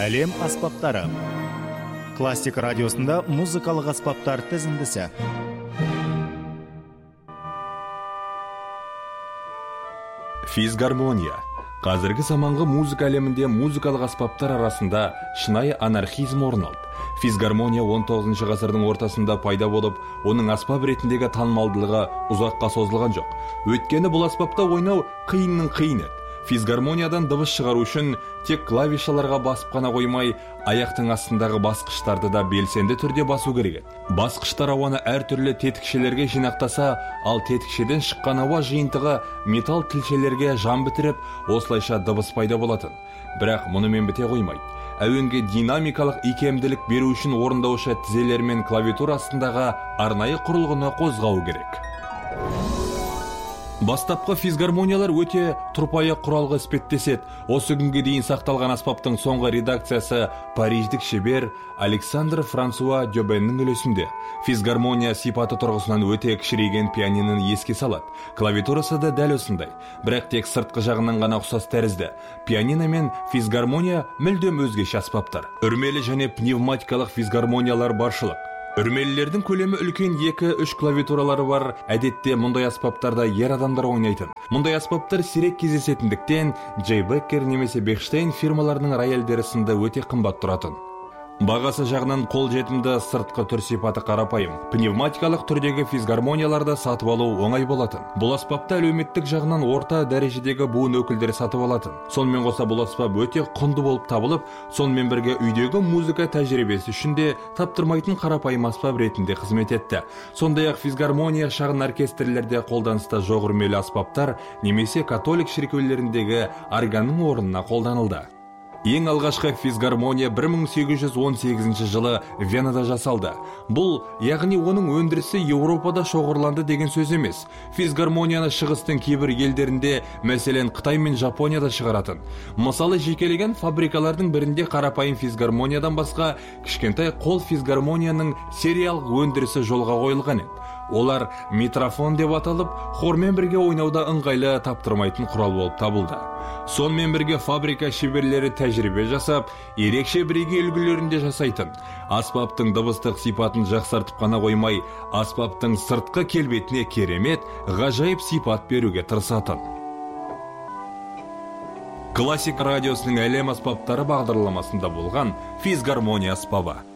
Әлем аспаптары. Классик радиосында музыкалық аспаптар тізіндісі. Физгармония. Қазіргі заманғы музыка әлемінде музыкалық аспаптар арасында шынайы анархизм орын алды. Физгармония 19 ғасырдың ортасында пайда болып, оның аспап ретіндегі танымалдылығы ұзаққа созылған жоқ. Өйткені бұл аспапта ойнау қиынның қиын еді. Физгармониядан дыбыс шығару үшін тек клавишаларға басып қана қоймай, аяқтың астындағы басқыштарды да белсенді түрде басу керек еді. Басқыштар ауаны әртүрлі тетікшелерге жинақтаса, ал тетікшеден шыққан ауа жиынтығы металл тілшелерге жан бітіріп, осылайша дыбыс пайда болатын. Бірақ мұнымен біте қоймайды. Әуенге динамикалық икемділік беру үшін орындаушы тізелер мен клавиатура астындағы арнайы құрылғыны қозғау керек. Бастапқы физгармониялар өте тұрпайы құралғы іспеттеседі. Осы күнге дейін сақталған аспаптың соңғы редакциясы париждік шебер Александр Франсуа Дюбеннің үлесінде. Физгармония сипаты тұрғысынан өте кішірейген пианинін еске салады. Клавиатурасы да дәл осындай. Бірақ тек сыртқы жағынан ғана ұқсас тәрізді. Пианино мен физгармония мүлдем өзгеше аспаптар. Үрмелі және пневматикалық физгармониялар баршылық. Үрмелілердің көлемі үлкен 2-3 клавиатуралары бар. Әдетте мұндай аспаптарда ер адамдар ойнайтын. Мұндай аспаптар сирек кездесетіндіктен Джей Беккер немесе Бехштейн фирмаларының рояльдері сынды өте қымбат тұратын. Бағасы жағынан қолжетімді, сыртқы түр сипаты қарапайым. Пневматикалық түрдегі физгармонияларды сатып алу оңай болатын. Бұл аспапты әлеуметтік жағынан орта дәрежедегі буын өкілдері сатып алатын. Сонымен қоса бұл аспап өте құнды болып табылып, сонымен бірге үйдегі музыка тәжірибесі үшін де таптырмайтын қарапайым аспап ретінде қызмет етті. Сондай-ақ физгармония шағын оркестрлерде қолданыста жоқ үрмелі аспаптар немесе католик шіркеулеріндегі органның орнына қолданылды. Ең алғашқы физгармония 1818 жылы Венада жасалды. Бұл, яғни оның өндірісі Еуропада шоғырланды деген сөз емес. Физгармонияны шығыстың кейбір елдерінде, мәселен Қытай мен Жапонияда шығаратын. Мысалы, жекелеген фабрикалардың бірінде қарапайым физгармониядан басқа кішкентай қол физгармонияның сериялық өндірісі жолға қойылған еді. Олар митрофон деп аталып, хормен бірге ойнауда ыңғайлы таптырмайтын құрал болып табылды. Сонымен бірге фабрика шеберлері тәжірибе жасап, ерекше бірегей үлгілерінде жасайтын. Аспаптың дыбыстық сипатын жақсартып қана қоймай, аспаптың сыртқы келбетіне керемет, ғажайып сипат беруге тырысатын. Классик радиосының әлем аспаптары бағдарламасында болған физгармония аспабы.